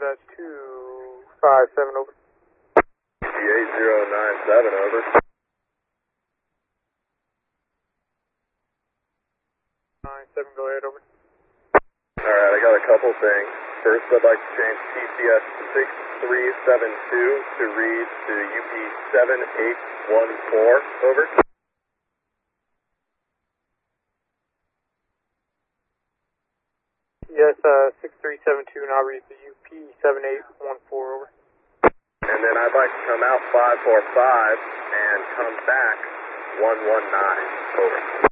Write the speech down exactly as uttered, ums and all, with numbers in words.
at two five seven, over. eight zero nine seven, over. nine seven, go ahead, over. Alright, I got a couple things. First, I'd like to change T C S six three seven two to read to U P seven eight one four, over. Yes, uh, six three seven two, now read to U P seven eight one four, over. And then I'd like to come out five four five and come back one one nine, over.